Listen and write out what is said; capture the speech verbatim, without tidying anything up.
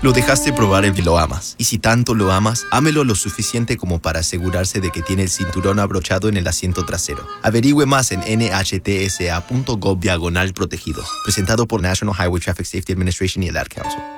Lo dejaste probar el que lo amas. Y si tanto lo amas, ámelo lo suficiente como para asegurarse de que tiene el cinturón abrochado en el asiento trasero. Averigüe más en N H T S A punto gov diagonal protegidos. Presentado por National Highway Traffic Safety Administration y el Ad Council.